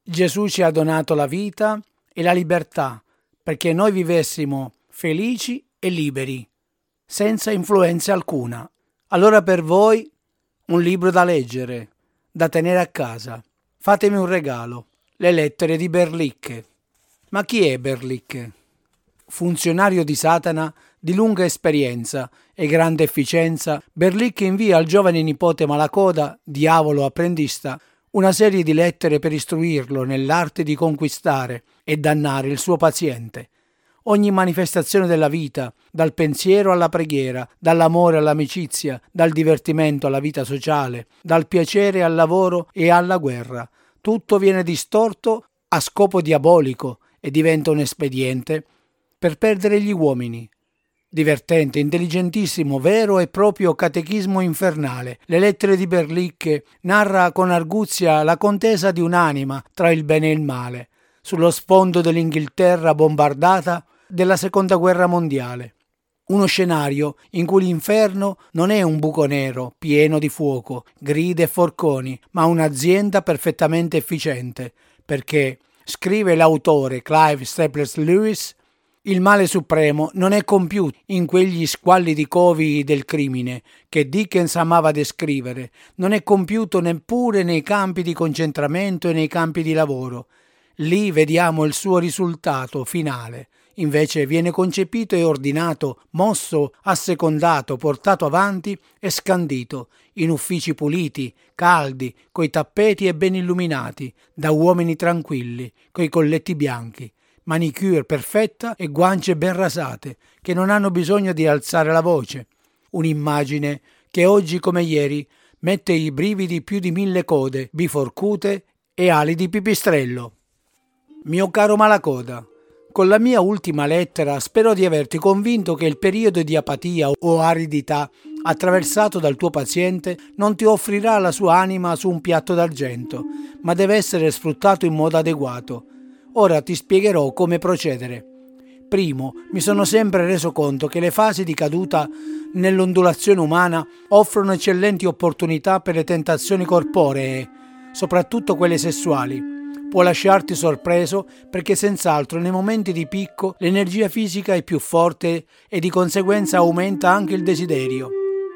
Gesù ci ha donato la vita e la libertà perché noi vivessimo felici e liberi, senza influenza alcuna. Allora per voi un libro da leggere, da tenere a casa. Fatemi un regalo, le lettere di Berlicche. Ma chi è Berlicche? Funzionario di Satana di lunga esperienza e grande efficienza, Berlicche invia al giovane nipote Malacoda, diavolo apprendista, una serie di lettere per istruirlo nell'arte di conquistare e dannare il suo paziente. Ogni manifestazione della vita, dal pensiero alla preghiera, dall'amore all'amicizia, dal divertimento alla vita sociale, dal piacere al lavoro e alla guerra, tutto viene distorto a scopo diabolico e diventa un espediente per perdere gli uomini. Divertente, intelligentissimo, vero e proprio catechismo infernale. Le lettere di Berlicche narra con arguzia la contesa di un'anima tra il bene e il male, sullo sfondo dell'Inghilterra bombardata della Seconda Guerra Mondiale. Uno scenario in cui l'inferno non è un buco nero pieno di fuoco, grida e forconi, ma un'azienda perfettamente efficiente, perché, scrive l'autore Clive Staples Lewis, il male supremo non è compiuto in quegli squallidi covi del crimine che Dickens amava descrivere, non è compiuto neppure nei campi di concentramento e nei campi di lavoro. Lì vediamo il suo risultato finale. Invece viene concepito e ordinato, mosso, assecondato, portato avanti e scandito, in uffici puliti, caldi, coi tappeti e ben illuminati, da uomini tranquilli, coi colletti bianchi, manicure perfetta e guance ben rasate, che non hanno bisogno di alzare la voce. Un'immagine che oggi come ieri mette i brividi più di 1000 code, biforcute e ali di pipistrello. Mio caro Malacoda, con la mia ultima lettera spero di averti convinto che il periodo di apatia o aridità attraversato dal tuo paziente non ti offrirà la sua anima su un piatto d'argento, ma deve essere sfruttato in modo adeguato. Ora ti spiegherò come procedere. Primo, mi sono sempre reso conto che le fasi di caduta nell'ondulazione umana offrono eccellenti opportunità per le tentazioni corporee, soprattutto quelle sessuali. Può lasciarti sorpreso perché senz'altro nei momenti di picco l'energia fisica è più forte e di conseguenza aumenta anche il desiderio.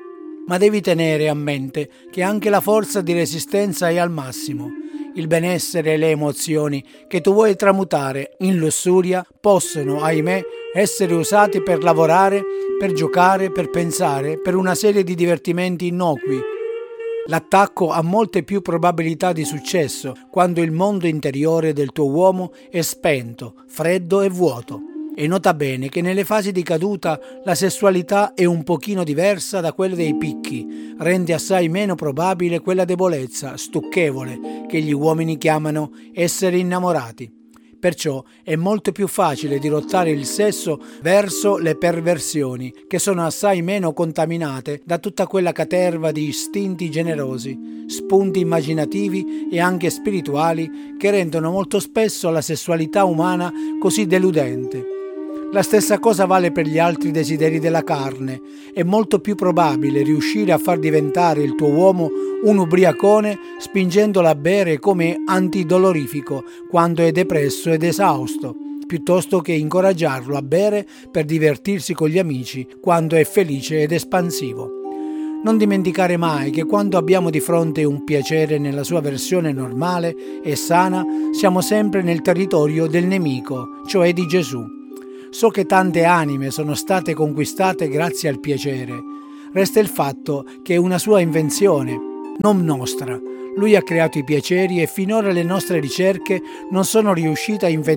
Ma devi tenere a mente che anche la forza di resistenza è al massimo. Il benessere e le emozioni che tu vuoi tramutare in lussuria possono, ahimè, essere usati per lavorare, per giocare, per pensare, per una serie di divertimenti innocui. L'attacco ha molte più probabilità di successo quando il mondo interiore del tuo uomo è spento, freddo e vuoto. E nota bene che nelle fasi di caduta la sessualità è un pochino diversa da quella dei picchi, rende assai meno probabile quella debolezza stucchevole che gli uomini chiamano essere innamorati. Perciò è molto più facile dirottare il sesso verso le perversioni, che sono assai meno contaminate da tutta quella caterva di istinti generosi, spunti immaginativi e anche spirituali che rendono molto spesso la sessualità umana così deludente. La stessa cosa vale per gli altri desideri della carne. È molto più probabile riuscire a far diventare il tuo uomo un ubriacone spingendolo a bere come antidolorifico quando è depresso ed esausto, piuttosto che incoraggiarlo a bere per divertirsi con gli amici quando è felice ed espansivo. Non dimenticare mai che quando abbiamo di fronte un piacere nella sua versione normale e sana, siamo sempre nel territorio del nemico, cioè di Gesù. So che tante anime sono state conquistate grazie al piacere. Resta il fatto che è una sua invenzione, non nostra. Lui ha creato i piaceri e finora le nostre ricerche non sono riuscite a inventare